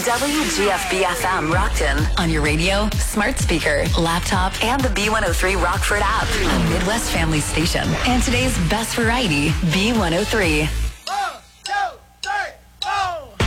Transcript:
WGFB-FM Rockton on your radio, smart speaker, laptop, and the B103 Rockford app. A Midwest family station. And today's best variety, B103.